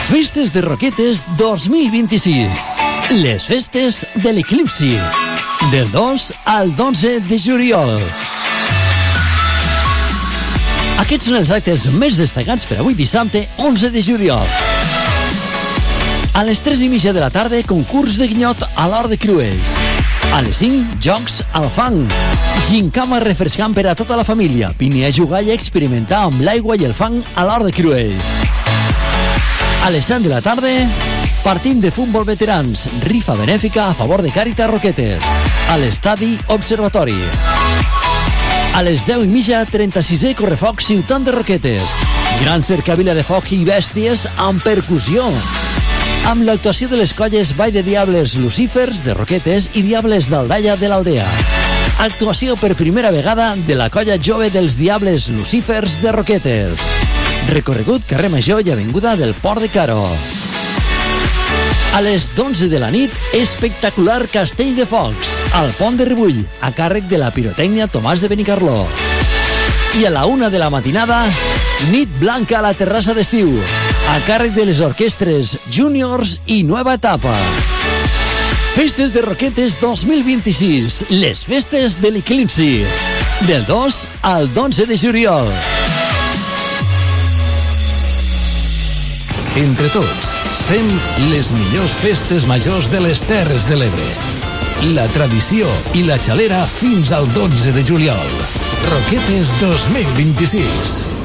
Festes de Roquetes 2026. Les festes de l'Eclipsi. Del 2 al 12 de juliol. Aquests són els actes més destacats per avui dissabte 11 de juliol. A les 3:30 de la tarda, concurs de guinyot a l'Hort de Crues. A les 5, jocs al fang. Gincama refrescant per a tota la família. Vine a jugar i a experimentar amb l'aigua i el fang a l'Hort de Crues. A les 7 de la tarda, partit de futbol veterans. Rifa benèfica a favor de Càritas Roquetes. A l'estadi Observatori. A les 10:30, 36è Correfoc Ciutat de Roquetes. Gran cercavila de foc i bèsties amb percussió. Amb l'actuació de les colles Vall de Diables Lucífers de Roquetes i Diables d'Aldaia de l'Aldea. Actuació per primera vegada de la colla jove dels Diables Lucífers de Roquetes. Recorregut carrer Major i avinguda del Port de Caro. A les 11 de la nit, espectacular castell de focs al Pont de Ribull, a càrrec de la pirotècnia Tomàs de Benicarló. I a la 1 de la matinada, nit blanca a la terrassa d'estiu, a càrrec de les orquestres Juniors i Nueva Etapa. Festes de Roquetes 2026, les festes de l'Eclipsi, del 2 al 11 de juliol. Entre tots, fem les millors festes majors de les Terres de l'Ebre. La tradició i la xalera fins al 12 de juliol. Roquetes 2026.